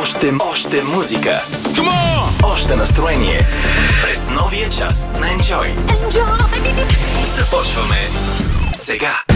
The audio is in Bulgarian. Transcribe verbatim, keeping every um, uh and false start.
Още, още музика. Още настроение. През новия час на Enjoy. Enjoy. Започваме сега.